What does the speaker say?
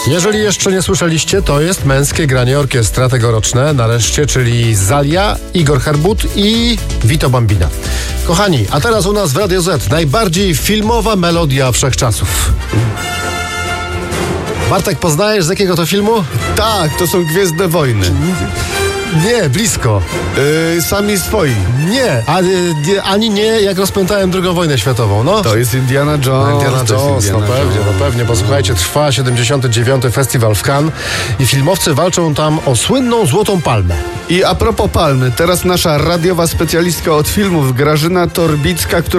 Jeżeli jeszcze nie słyszeliście, to jest Męskie Granie Orkiestra tegoroczne, nareszcie, czyli Zalia, Igor Herbut i Vito Bambina. Kochani, a teraz u nas w Radio Z najbardziej filmowa melodia wszechczasów. Bartek, poznajesz z jakiego to filmu? Tak, to są Gwiezdne Wojny. Nie, blisko. Sami swoi. Nie, ani nie, jak rozpętałem II wojnę światową, no. To jest Indiana Jones. Indiana Jones, no pewnie, bo słuchajcie, trwa 79. Festiwal w Cannes i filmowcy walczą tam o słynną Złotą Palmę. I a propos palmy, teraz nasza radiowa specjalistka od filmów Grażyna Torbicka, która